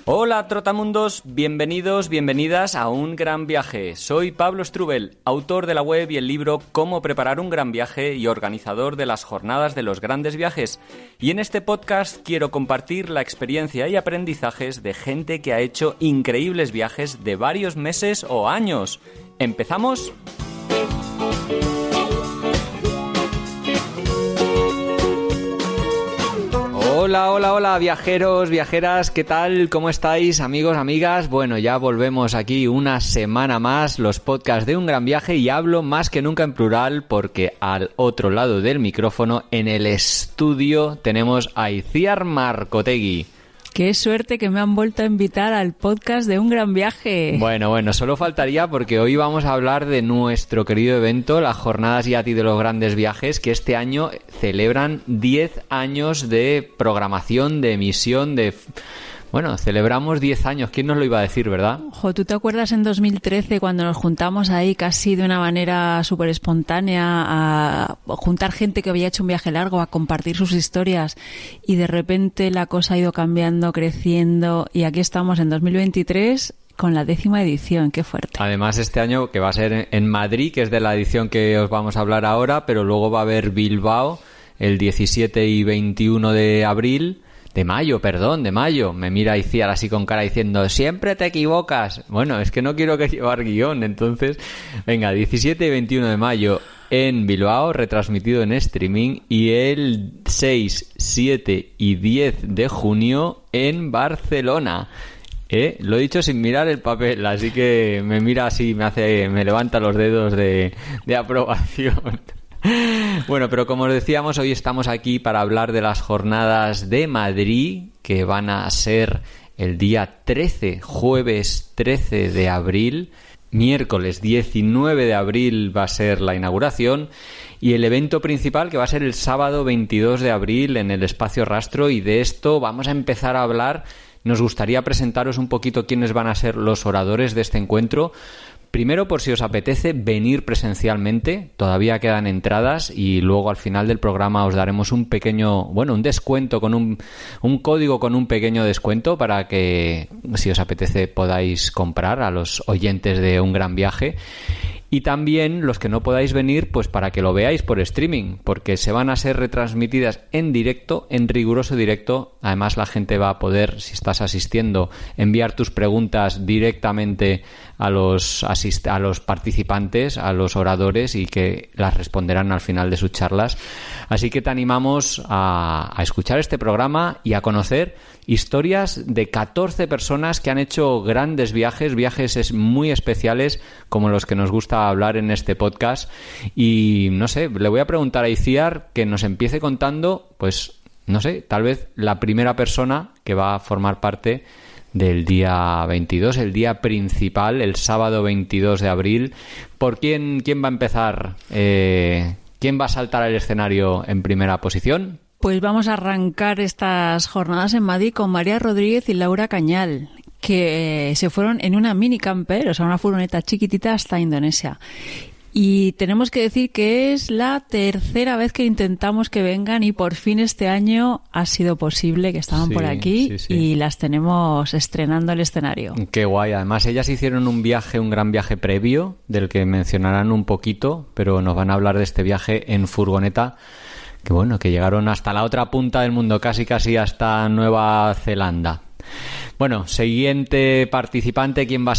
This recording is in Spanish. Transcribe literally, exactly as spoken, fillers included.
Hola trotamundos, bienvenidos, bienvenidas a Un Gran Viaje. Soy Pablo Strubel, autor de la web y el libro Cómo preparar un gran viaje y organizador de las jornadas de los grandes viajes. Y en este podcast quiero compartir la experiencia y aprendizajes de gente que ha hecho increíbles viajes de varios meses o años. ¿Empezamos? Hola, hola, hola, viajeros, viajeras, ¿qué tal? ¿Cómo estáis, amigos, amigas? Bueno, ya volvemos aquí una semana más, los podcasts de Un Gran Viaje, y hablo más que nunca en plural porque al otro lado del micrófono, en el estudio, tenemos a Itziar Marcotegui. ¡Qué suerte que me han vuelto a invitar al podcast de Un Gran Viaje! Bueno, bueno, solo faltaría porque hoy vamos a hablar de nuestro querido evento, las Jornadas Yati de los Grandes Viajes, que este año celebran diez años de programación, de emisión, de... Bueno, celebramos diez años, ¿quién nos lo iba a decir, verdad? Ojo, ¿tú te acuerdas en dos mil trece cuando nos juntamos ahí casi de una manera súper espontánea a juntar gente que había hecho un viaje largo, a compartir sus historias, y de repente la cosa ha ido cambiando, creciendo, y aquí estamos en dos mil veintitrés con la décima edición? ¡Qué fuerte! Además, este año que va a ser en Madrid, que es de la edición que os vamos a hablar ahora, pero luego va a haber Bilbao el diecisiete y veintiuno de abril... De mayo, perdón, de mayo. Me mira Itziar así con cara diciendo, siempre te equivocas. Bueno, es que no quiero que llevar guión, entonces... Venga, diecisiete y veintiuno de mayo en Bilbao, retransmitido en streaming. Y el seis, siete y diez de junio en Barcelona. ¿Eh? Lo he dicho sin mirar el papel, así que me mira así, me hace, me levanta los dedos de, de aprobación. Bueno, pero como os decíamos, hoy estamos aquí para hablar de las jornadas de Madrid, que van a ser el día trece, jueves trece de abril, miércoles diecinueve de abril va a ser la inauguración, y el evento principal que va a ser el sábado veintidós de abril en el Espacio Rastro, y de esto vamos a empezar a hablar. Nos gustaría presentaros un poquito quiénes van a ser los oradores de este encuentro. Primero, por si os apetece venir presencialmente, todavía quedan entradas, y luego al final del programa os daremos un pequeño, bueno, un descuento, con un, un código con un pequeño descuento para que, si os apetece, podáis comprar a los oyentes de Un Gran Viaje. Y también los que no podáis venir, pues para que lo veáis por streaming, porque se van a ser retransmitidas en directo, en riguroso directo. Además, la gente va a poder, si estás asistiendo, enviar tus preguntas directamente a los asist- a los participantes, a los oradores, y que las responderán al final de sus charlas. Así que te animamos a, a escuchar este programa y a conocer historias de catorce personas que han hecho grandes viajes, viajes muy especiales como los que nos gusta hablar en este podcast. Y no sé, le voy a preguntar a Itziar que nos empiece contando, pues no sé, tal vez la primera persona que va a formar parte del día veintidós, el día principal, el sábado veintidós de abril. ¿Por quién, quién va a empezar? Eh, ¿Quién va a saltar al escenario en primera posición? Pues vamos a arrancar estas jornadas en Madrid con María Rodríguez y Laura Cañal, que se fueron en una mini camper, o sea, una furgoneta chiquitita, hasta Indonesia. Y tenemos que decir que es la tercera vez que intentamos que vengan, y por fin este año ha sido posible, que estaban sí, por aquí sí, sí. Y las tenemos estrenando el escenario. Qué guay. Además, ellas hicieron un viaje, un gran viaje previo, del que mencionarán un poquito, pero nos van a hablar de este viaje en furgoneta, que bueno, que llegaron hasta la otra punta del mundo, casi casi hasta Nueva Zelanda. Bueno, siguiente participante, ¿quién va a